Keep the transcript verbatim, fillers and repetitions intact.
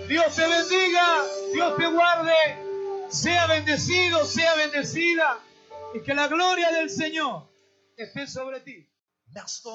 Dios te bendiga, Dios te guarde. Sea bendecido, sea bendecida. Y que la gloria del Señor esté sobre ti.